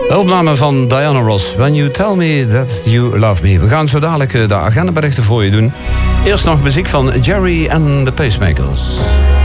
De opname van Diana Ross. When You Tell Me That You Love Me. We gaan zo dadelijk de agendaberichten voor je doen. Eerst nog muziek van Jerry and the Pacemakers.